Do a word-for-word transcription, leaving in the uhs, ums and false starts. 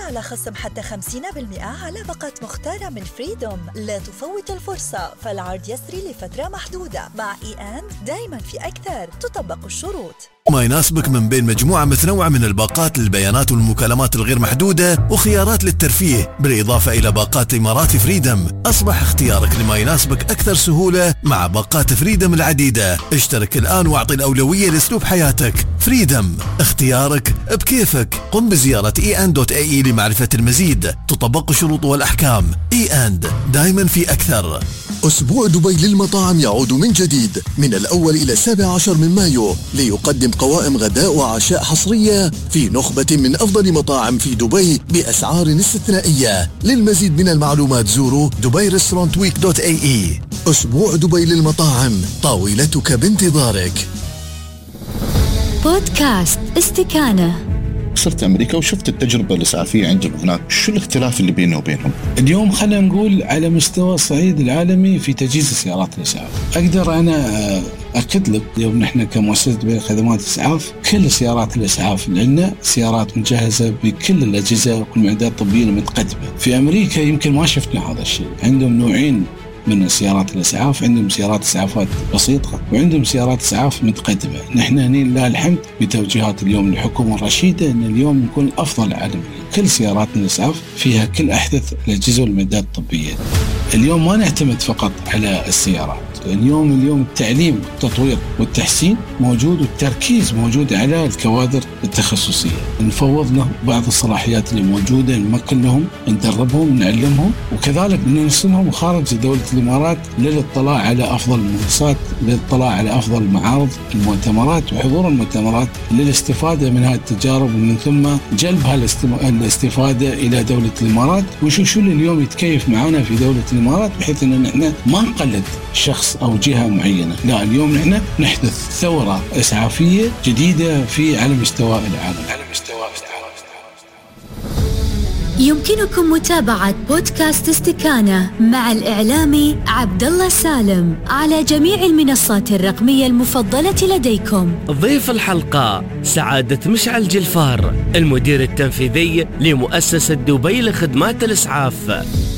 على خصم حتى خمسين بالمئة على باقات مختارة من فريدوم. لا تفوت الفرصة، فالعرض يسري لفترة محدودة. مع إي أند دايما في أكثر، تطبق الشروط. ما يناسبك من بين مجموعة متنوعة من الباقات للبيانات والمكالمات الغير محدودة وخيارات للترفيه، بالإضافة إلى باقات إمارات فريدم. أصبح اختيارك لما يناسبك أكثر سهولة مع باقات فريدم العديدة. اشترك الآن واعطي الأولوية لأسلوب حياتك. فريدم، اختيارك بكيفك. قم بزيارة إي أند دوت إيه إي لمعرفة المزيد. تطبق الشروط والأحكام. إي أند دائما في أكثر. أسبوع دبي للمطاعم يعود من جديد من الأول إلى السابع عشر من مايو، ليقدم قوائم غداء وعشاء حصرية في نخبة من أفضل مطاعم في دبي بأسعار استثنائية. للمزيد من المعلومات زوروا دبي ريستورانت ويك دوت إيه إي. أسبوع دبي للمطاعم، طاولتك بانتظارك. بودكاست استكانة. صرت أمريكا وشفت التجربة الإسعافية عندهم هناك، شو الاختلاف اللي بينه وبينهم؟ اليوم خلينا نقول على مستوى الصعيد العالمي في تجهيز السيارات الإسعاف، أقدر أنا أكد لك اليوم نحن كمؤسسة دبي خدمات إسعاف كل سيارات الإسعاف اللي عندنا سيارات مجهزة بكل الأجهزة وكل المعدات الطبية المتقدمة. في أمريكا يمكن ما شفنا هذا الشيء، عندهم نوعين من سيارات الإسعاف، عندهم سيارات إسعافات بسيطة وعندهم سيارات إسعاف متقدمة. نحن هنا لله الحمد بتوجيهات اليوم للحكومة الرشيدة أن اليوم نكون أفضل عالميا. كل سيارات الإسعاف فيها كل أحدث الأجهزة والمعدات الطبية. اليوم ما نعتمد فقط على السيارات، اليوم اليوم التعليم والتطوير والتحسين موجود، والتركيز موجود على الكوادر التخصصية. نفوض لهم بعض الصلاحيات اللي موجودة، نمكن لهم، ندربهم، نعلمهم، وكذلك نرسلهم خارج دولة الإمارات للاطلاع على أفضل المنصات، للاطلاع على أفضل معارض المؤتمرات وحضور المؤتمرات للاستفادة من هذه التجارب، ومن ثم جلب الاستفادة إلى دولة الإمارات. وشو شو اللي اليوم يتكيف معنا في دولة الإمارات، بحيث أن نحن ما نقلد شخص أو جهة معينة، لا اليوم نحن نحدث ثورة إسعافية جديدة في على مستوى العالم، على مستوى العالم. يمكنكم متابعة بودكاست استكانة مع الإعلامي عبد الله سالم على جميع المنصات الرقمية المفضلة لديكم. ضيف الحلقة سعادة مشعل جلفار، المدير التنفيذي لمؤسسة دبي لخدمات الإسعاف.